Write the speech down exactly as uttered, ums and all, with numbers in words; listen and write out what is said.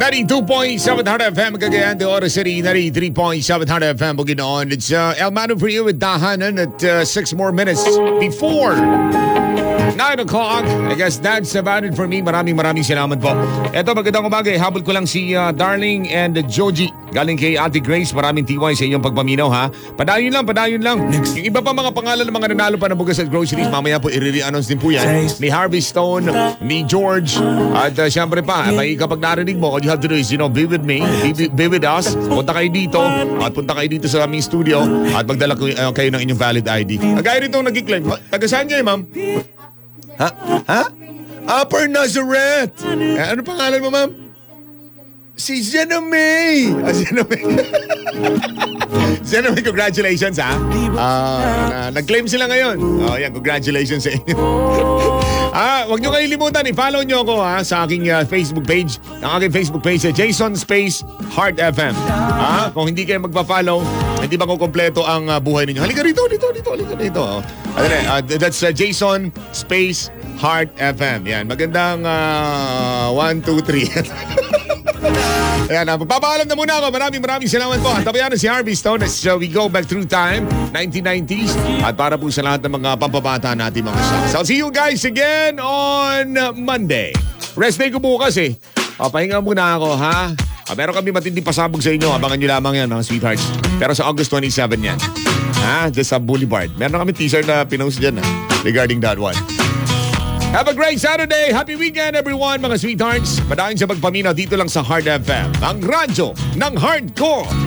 ninety-two point seven Hard F M, Cagayan de Oro City, ninety-three point seven Hard F M, Bukidnon. It's uh, El Manu for you with Dahanan at uh, six more minutes before nine o'clock. I guess that's about it for me. Maraming maraming salamat po. Eto, magandang umaga. Habol ko lang si uh, Darling and uh, Joji. Galing kay Ate Grace. Maraming T Y sa inyong pagpaminaw, ha? Padayon lang, padayon lang. Yung iba pa mga pangalan ng mga nanalo pa ng bugas at groceries, mamaya po i-re-announce din po yan. Ni Harvey Stone, ni George, at uh, syempre pa, may kapag narinig mo, all you have to do is, you know, be with me, be, be with us. Punta kayo dito, at punta kayo dito sa aming studio, at magdala ko, uh, kayo ng inyong valid I D. Kagaya rito nag-claim. Taga saan kayo, ma'am? Ha? Ha? Upper Nazareth. Eh, ano pangalan mo, ma'am? Si Jenna May. Ah, Jenna May. Jenna May, congratulations, ha? Uh, nag-claim sila ngayon. Oh, yan, congratulations sa inyo. Ah, wag nyo kayo limutan, i-follow nyo ako, ha, sa aking uh, Facebook page. Ang aking Facebook page sa Jason Space Heart F M. Ah, kung hindi kayo magpa-follow, hindi ba kukumpleto ang uh, buhay ninyo? Halika rito, dito, dito, halika dito. Oh. Uh, that's uh, Jason Space Heart F M. Yan, magandang uh, one, two, three. Ayan, uh, papaalam na muna ako. Maraming maraming salamat po. At tabayan na si Harvey Stone as uh, we go back through time, nineteen nineties. At para po sa lahat ng mga pampabata natin mga stars. So, I'll see you guys again on Monday. Rest day ko bukas eh. O, pahinga muna ako, ha? O, meron kami matindi pasabog sa inyo. Abangan nyo lamang yan, mga sweethearts. Pero sa August twenty-seven yan. Ha? Just sa Boulevard. Meron kami teaser na pinost dyan, ha? Regarding that one. Have a great Saturday. Happy weekend, everyone, mga sweethearts. Padayon sa pagpaminaw dito lang sa Hard F M. Ang radyo ng hardcore.